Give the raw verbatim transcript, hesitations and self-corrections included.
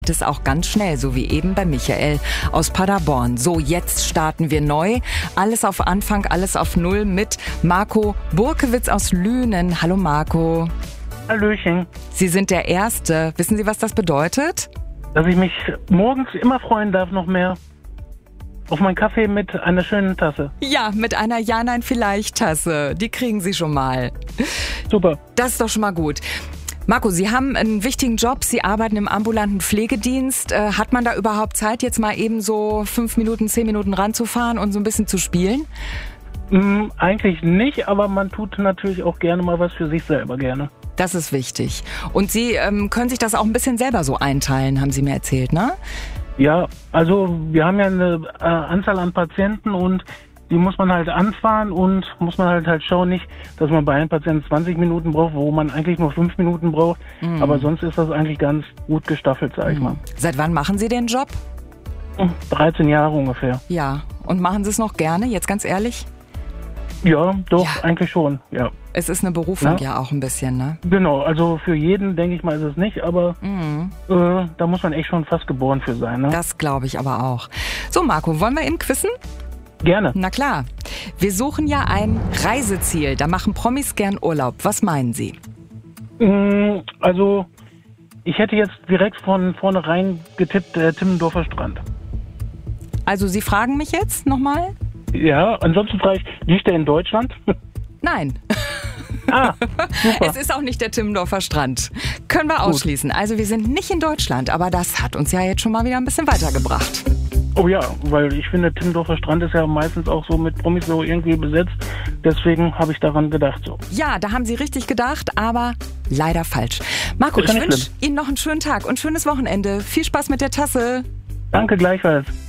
Das auch ganz schnell, so wie eben bei Michael aus Paderborn. So, jetzt starten wir neu. Alles auf Anfang, alles auf Null mit Marco Burkewitz aus Lünen. Hallo Marco. Hallöchen. Sie sind der Erste. Wissen Sie, was das bedeutet? Dass ich mich morgens immer freuen darf, noch mehr auf meinen Kaffee mit einer schönen Tasse. Ja, mit einer Ja-Nein-Vielleicht-Tasse. Die kriegen Sie schon mal. Super. Das ist doch schon mal gut. Marco, Sie haben einen wichtigen Job. Sie arbeiten im ambulanten Pflegedienst. Äh, hat man da überhaupt Zeit, jetzt mal eben so fünf Minuten, zehn Minuten ranzufahren und so ein bisschen zu spielen? Mm, eigentlich nicht, aber man tut natürlich auch gerne mal was für sich selber gerne. Das ist wichtig. Und Sie ähm, können sich das auch ein bisschen selber so einteilen, haben Sie mir erzählt, ne? Ja, also wir haben ja eine äh, Anzahl an Patienten und die muss man halt anfahren und muss man halt halt schauen, nicht, dass man bei einem Patienten zwanzig Minuten braucht, wo man eigentlich nur fünf Minuten braucht. Mhm. Aber sonst ist das eigentlich ganz gut gestaffelt, sag ich mhm. mal. Seit wann machen Sie den Job? dreizehn Jahre ungefähr. Ja, und machen Sie es noch gerne, jetzt ganz ehrlich? Ja, doch, ja. eigentlich schon, ja. Es ist eine Berufung ja, ja auch ein bisschen, ne? Genau, also für jeden, denke ich mal, ist es nicht, aber mhm. äh, da muss man echt schon fast geboren für sein, ne? Das glaube ich aber auch. So, Marco, wollen wir eben quizzen? Gerne. Na klar. Wir suchen ja ein Reiseziel. Da machen Promis gern Urlaub. Was meinen Sie? Also, ich hätte jetzt direkt von vornherein getippt, der Timmendorfer Strand. Also, Sie fragen mich jetzt nochmal? Ja, ansonsten frage ich, liegt der in Deutschland? Nein. Ah, super. Es ist auch nicht der Timmendorfer Strand. Können wir ausschließen. Gut. Also, wir sind nicht in Deutschland, aber das hat uns ja jetzt schon mal wieder ein bisschen weitergebracht. Oh ja, weil ich finde, Timmendorfer Strand ist ja meistens auch so mit Promis so irgendwie besetzt. Deswegen habe ich daran gedacht so. Ja, da haben Sie richtig gedacht, aber leider falsch. Marco, ich wünsche Ihnen noch einen schönen Tag und schönes Wochenende. Viel Spaß mit der Tasse. Danke gleichfalls.